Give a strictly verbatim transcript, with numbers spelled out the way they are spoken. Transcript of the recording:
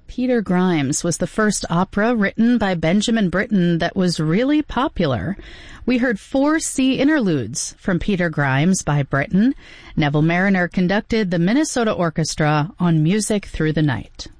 Peter Grimes was the first opera written by Benjamin Britten that was really popular. We heard four sea interludes from Peter Grimes by Britten. Neville Marriner conducted the Minnesota Orchestra on Music Through the Night.